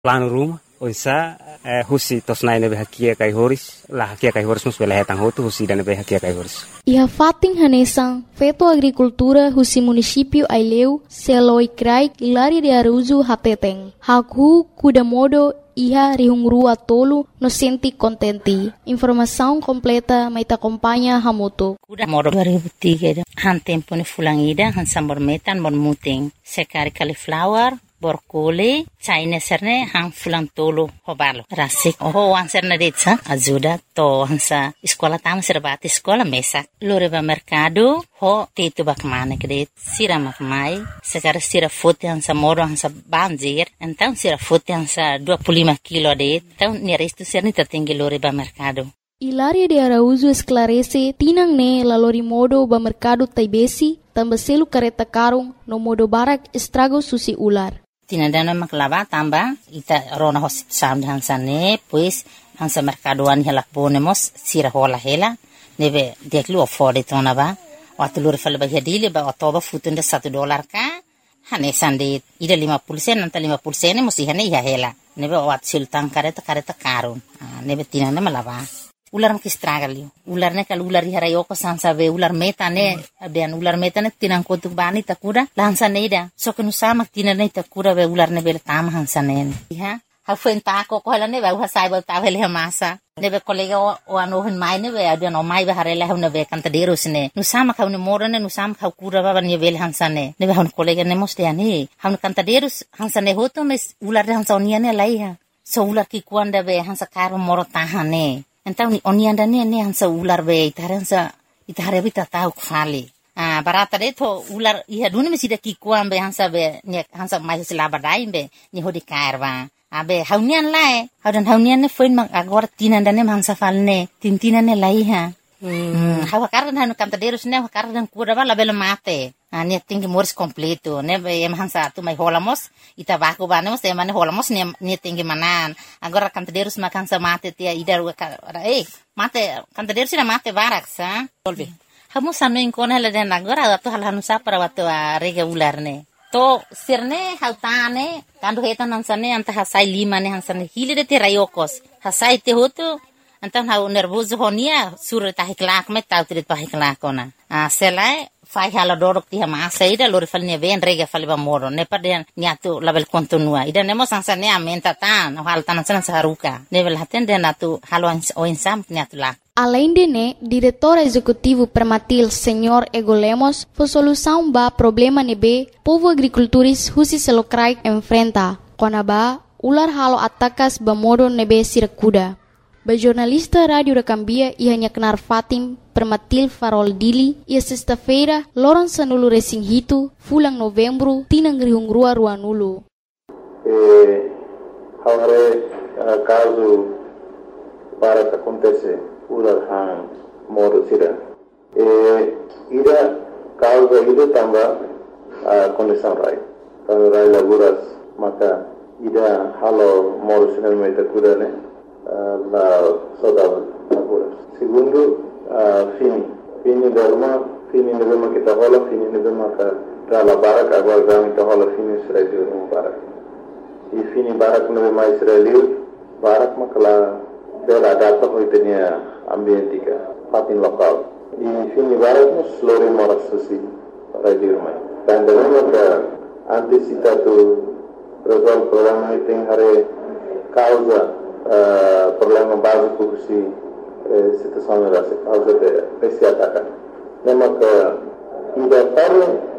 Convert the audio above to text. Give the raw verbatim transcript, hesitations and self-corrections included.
plano rumah oisa eh, husi tosnai nebe hakia kai horis la hakia kai horis mus bela hetang hotu husi dan nebe hakia kai horis. Iha fating hanesan feto agricultura husi município Aileu seloi krai Hilaria de Araújo hateteng. Haku kuda modo iha rihungrua tolu no senti contenti. Informação completa mai ta acompanha hamoto. Kuda modo dua ribu tiga han tempo ni fulangida han sambor metan bon muting sekari cauliflower borkole China serne hang fulang tolo hobalo rasik oh wan serne detsa ajuda to hansa sekolah tam serbati sekolah mesak loreba mercado ho tetu bakmane kede sira makmai sekarang sira foto hansa moro hansa banjir então sira foto hansa dua puluh lima kilo de então ni resto serne tatinggi loreba mercado. Hilaria de Araújo esclarece tinang ne la lori modo ba mercado taibesi tambaselu kareta karung no modo barak estrago susi ular. Tinadana maklava tamba ita rona hosit sam hansa ne pues hansa mercadoan hela ponemos sira hola hela nebe deklu afford tona ba watulur fal ba hadile ba otoba futunda satu dolar ka hane sande ida lima puluh sen nanta lima puluh sen musi hane ya hela nebe wat sultan kareta kareta karun nebe tinana malava ular mki stragali ular ne kal ular hara yoko sansa ve ular meta ne adan ular meta ne tinang kotu bani takura lansa ne da so kenu sama tinan ne takura ve ular ne bel tam hansa ne ha ha fenta ko ko ne ve ha sai ba ta vele masa ne be kolega o ano hin mai ne ve adan o mai be harela ne ve kanta deros ne nu sama ka ne morane nu sama ka kura ba ne vel hansa ne ne ve han kolega ne moste ani han kanta deros hansa ne hoto mes ular hansa onia ne laiha so ular ki kuanda ve hansa karo moro tahane. Então ni onianda ne ne hansa ular be itaransa itare bita tau kfali ah barata de to ular iha duni mesida ki kuambe hansa be ne hansa mai sila badai be ni hodi karwa abe haunian lae haudan haunian ne foin mang agora tinanda ne hansa falne tintina ne laiha hmm hawa kardan hanu kanta derus ne kardan kuda bala bela mate ah ne tinggi mors completo ne be em hansa tu mai holamos ita baku banemos e mane holamos ne ne tinggi manan agora kanta derus makan sa mate tia idar eh mate kanta derus na mate barak sa volve hamu sanu inkona la den agora tu hal hanu sa para watu rega ular ne to sirne hautane kandu hetan hansane anta hasai lima ne hansane hile de terayokos hasai te hotu antan hau nervoso honia sur tahi klak me tau trit pahi klak ona a selai fai hala dorok ti hama saida lor falne ven rega falba moro ne paden niatu label kontinua ida nemo sansane amenta tan hal tan san saruka level haten den atu halo o insam niatu la. Além de né, diretor executivo Permatil Senhor Ego Lemos, foi solução ba problema nebe povo agricultores husi selokrai enfrenta kona ba ular halo atakas ba modo nebe sirakuda. Ba jornalista Rádio da Cambia ia nyaknar Fatim Permatil Farol Dili ia sexta-feira loron sanulu resing hitu fulang novembro tinang rihungrua ruanulu. Eh, agora uh, caso para que acontece ular hang modo sira. Eh, ida caso ida tamba uh, condição rai. Kalau rai laburas maka ida halo modo sira meta kuda ne. La saudade laboras. Segundo, uh, fini. Fini dorma, fini nebema kita hola, fini nebema ka dala barak agora gami kita hola fini Israel no barak. E fini barak nebema Israel barak makala dela data hoitenia ambientika, fatin lokal. E fini barak no slore moras susi para dirmai. Dan dengan ka antisipatu resolve problema tem hare causa Uh, problema básico que se uh, situação da causa de esse ataque. Lembra que ainda para